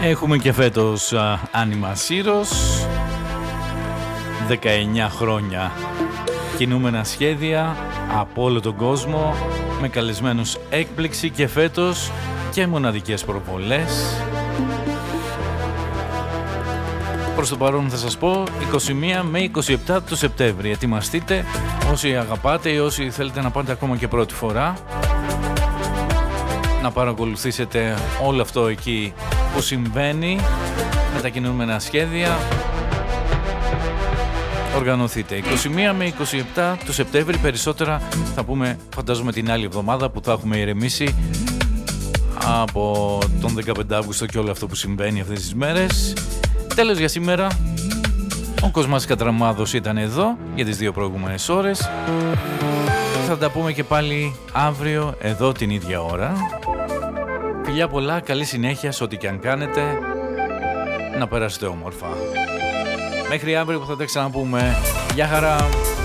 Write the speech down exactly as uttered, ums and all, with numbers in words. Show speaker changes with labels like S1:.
S1: Έχουμε και φέτος Άνιμα Σύρος, δεκαεννιά χρόνια κινούμενα σχέδια από όλο τον κόσμο, με καλεσμένους έκπληξη και φέτος και μοναδικές προβολές. Προς το παρόν θα σας πω είκοσι μία με είκοσι επτά του Σεπτέμβρη. Ετοιμαστείτε όσοι αγαπάτε ή όσοι θέλετε να πάτε ακόμα και πρώτη φορά, να παρακολουθήσετε όλο αυτό εκεί που συμβαίνει με τα κινούμενα σχέδια. Οργανωθείτε είκοσι μία με είκοσι επτά του Σεπτέμβρη. Περισσότερα θα πούμε φαντάζομαι την άλλη εβδομάδα που θα έχουμε ηρεμήσει από τον δεκαπέντε Αυγούστου και όλο αυτό που συμβαίνει αυτές τις μέρες. Τέλος για σήμερα. Ο Κοσμάς Κατραμάδος ήταν εδώ για τις δύο προηγούμενες ώρες. Θα τα πούμε και πάλι αύριο εδώ την ίδια ώρα. Φιλιά πολλά, καλή συνέχεια σε ό,τι και αν κάνετε. Να περάσετε όμορφα. Μέχρι αύριο που θα τα ξαναπούμε. Γεια χαρά!